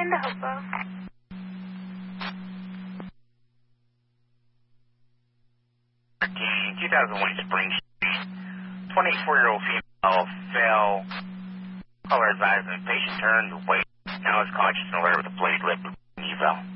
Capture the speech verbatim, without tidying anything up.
Nova. two thousand one Spring Street. twenty-four-year-old female fell. Caller advisement. Patient turned away. Now is conscious and alert with a bloody lip. Eval.